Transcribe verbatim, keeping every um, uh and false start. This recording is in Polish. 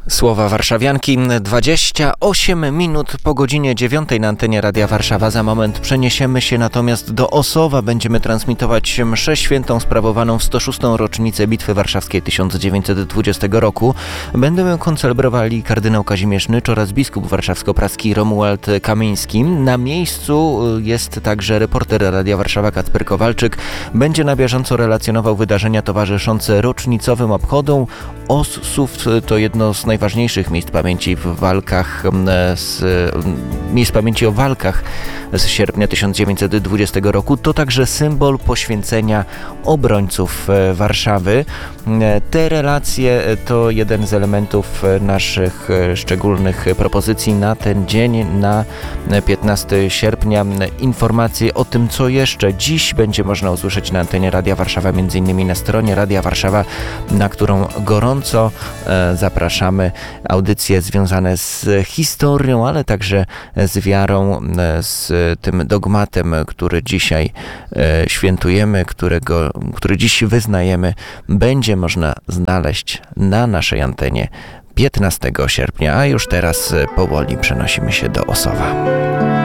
Słowa warszawianki, dwadzieścia osiem minut po godzinie dziewiątej na antenie Radia Warszawa. Za moment przeniesiemy się natomiast do Osowa. Będziemy transmitować mszę świętą sprawowaną w sto szóstą rocznicę Bitwy Warszawskiej tysiąc dziewięćset dwudziestego roku. Będą ją koncelebrowali kardynał Kazimierz Nycz oraz biskup warszawsko-praski Romuald Kamiński. Na miejscu jest także reporter Radia Warszawa Kacper Kowalczyk. Będzie na bieżąco relacjonował wydarzenia towarzyszące rocznicowym obchodom. Ossów to jedno z najważniejszych miejsc pamięci w walkach, z, miejsc pamięci o walkach z sierpnia tysiąc dziewięćset dwudziestego roku. To także symbol poświęcenia obrońców Warszawy. Te relacje to jeden z elementów naszych szczególnych propozycji na ten dzień, na piętnastego sierpnia. Informacje o tym, co jeszcze dziś będzie można usłyszeć na antenie Radia Warszawa, między innymi na stronie Radia Warszawa, na którą gorąco zapraszamy. Audycje związane z historią, ale także z wiarą, z tym dogmatem, który dzisiaj świętujemy, którego, który dziś wyznajemy, będzie można znaleźć na naszej antenie piętnastego sierpnia, a już teraz powoli przenosimy się do Osowa.